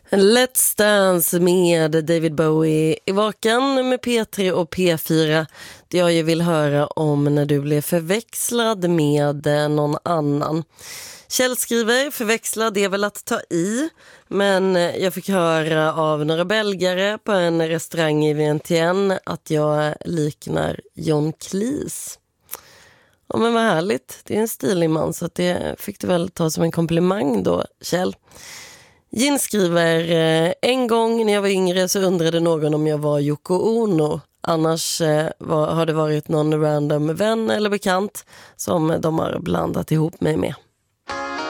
Let's Dance med David Bowie i Vaken med P3 och P4. Det jag vill höra om när du blev förväxlad med någon annan. Kjell skriver, förväxlad är väl att ta i, men jag fick höra av några belgare på en restaurang i Vientiane att jag liknar John Cleese. Ja, men vad härligt. Det är en stilig man, så att det fick du väl ta som en komplimang då, Kjell. Jin skriver, en gång när jag var yngre så undrade någon om jag var Yoko Ono. Annars har det varit någon random vän eller bekant som de har blandat ihop mig med.